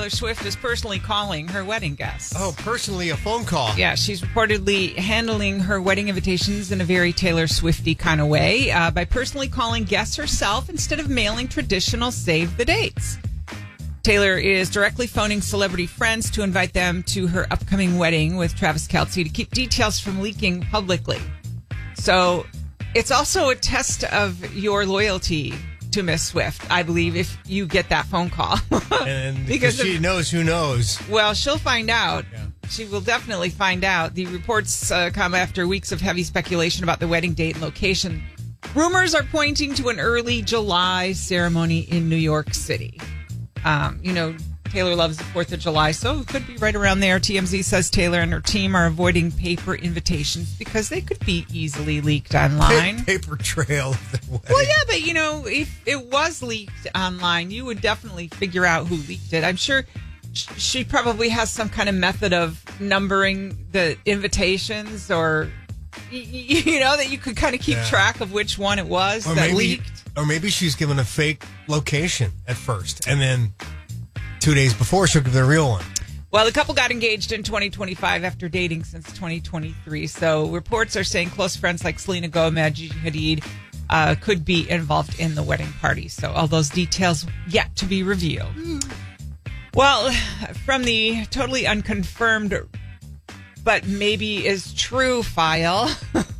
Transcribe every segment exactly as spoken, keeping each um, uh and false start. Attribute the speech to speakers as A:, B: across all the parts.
A: Taylor Swift is personally calling her wedding guests.
B: Oh, personally, a phone call.
A: Yeah, she's reportedly handling her wedding invitations in a very Taylor Swifty kind of way uh, by personally calling guests herself instead of mailing traditional save the dates. Taylor is directly phoning celebrity friends to invite them to her upcoming wedding with Travis Kelce to keep details from leaking publicly. So it's also a test of your loyalty to Miss Swift, I believe, if you get that phone call.
B: And because she of, knows who knows.
A: Well, she'll find out.
B: Yeah.
A: She will definitely find out. The reports uh, come after weeks of heavy speculation about the wedding date and location. Rumors are pointing to an early July ceremony in New York City. Um, you know, Taylor loves the fourth of July, so it could be right around there. T M Z says Taylor and her team are avoiding paper invitations because they could be easily leaked online.
B: Paper trail of the wedding.
A: Well, yeah, but, you know, if it was leaked online, you would definitely figure out who leaked it. I'm sure she probably has some kind of method of numbering the invitations or, you know, that you could kind of keep
B: yeah.
A: track of which one it was
B: or
A: that
B: maybe,
A: leaked.
B: Or maybe she's given a fake location at first, and then two days before she'll give the real one.
A: Well, the couple got engaged in twenty twenty-five after dating since twenty twenty-three. So reports are saying close friends like Selena Gomez, Gigi Hadid uh, could be involved in the wedding party. So all those details yet to be revealed. Mm. Well, from the totally unconfirmed but maybe is true file,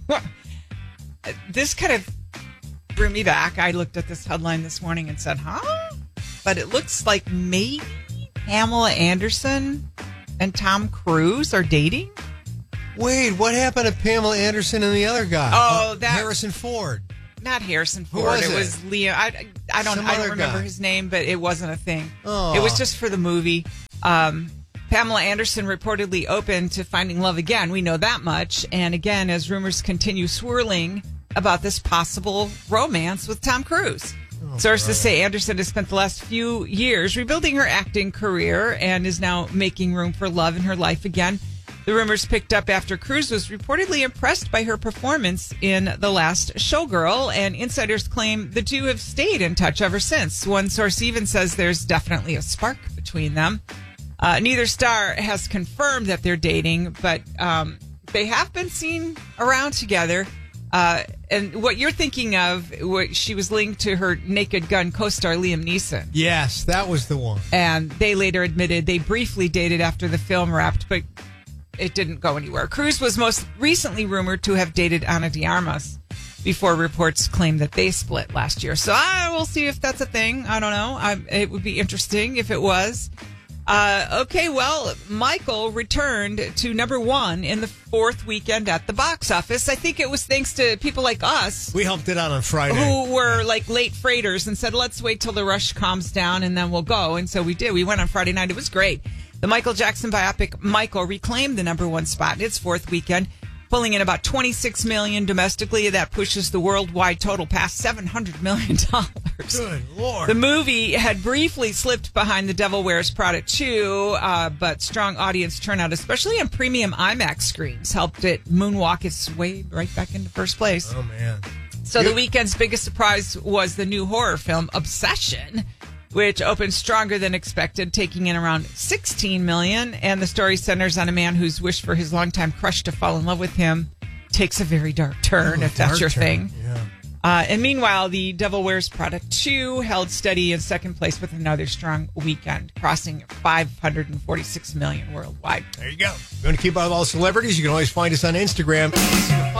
A: this kind of threw me back. I looked at this headline this morning and said, huh? But it looks like maybe Pamela Anderson and Tom Cruise are dating.
B: Wait, what happened to Pamela Anderson and the other guy?
A: Oh, that
B: Harrison Ford.
A: Not Harrison Ford.
B: Who was
A: it,
B: it
A: was Leo. I, I don't.
B: Some
A: I don't
B: other
A: remember
B: guy.
A: his name, but it wasn't a thing.
B: Oh.
A: It was just for the movie. Um, Pamela Anderson reportedly open to finding love again. We know that much. And again, as rumors continue swirling about this possible romance with Tom Cruise.
B: Oh,
A: Sources
B: brother.
A: say Anderson has spent the last few years rebuilding her acting career and is now making room for love in her life again. The rumors picked up after Cruise was reportedly impressed by her performance in The Last Showgirl, and insiders claim the two have stayed in touch ever since. One source even says there's definitely a spark between them. Uh, neither star has confirmed that they're dating, but um, they have been seen around together. Uh, and what you're thinking of, what she was linked to her Naked Gun co-star Liam Neeson.
B: Yes, that was the one.
A: And they later admitted they briefly dated after the film wrapped, but it didn't go anywhere. Cruise was most recently rumored to have dated Ana de Armas before reports claimed that they split last year. So I will see if that's a thing. I don't know. I, it would be interesting if it was. Uh, okay, well, Michael returned to number one in the fourth weekend at the box office. I think it was thanks to people like us.
B: We helped it out on Friday.
A: Who were like late freighters and said, let's wait till the rush calms down and then we'll go. And so we did. We went on Friday night. It was great. The Michael Jackson biopic Michael reclaimed the number one spot in its fourth weekend, pulling in about twenty-six million dollars domestically. That pushes the worldwide total past seven hundred million dollars.
B: Good Lord.
A: The movie had briefly slipped behind The Devil Wears Prada two, uh, but strong audience turnout, especially on premium IMAX screens, helped it moonwalk its way right back into first place.
B: Oh, man.
A: So
B: You-
A: the weekend's biggest surprise was the new horror film Obsession, which opened stronger than expected, taking in around sixteen million dollars. And the story centers on a man whose wish for his longtime crush to fall in love with him takes a very dark turn,
B: Oh,
A: if that's
B: dark
A: your
B: turn.
A: thing.
B: Yeah.
A: Uh, and meanwhile, The Devil Wears Prada two held steady in second place with another strong weekend, crossing five hundred forty-six million dollars worldwide.
B: There you go. If you want to keep up with all the celebrities, you can always find us on Instagram.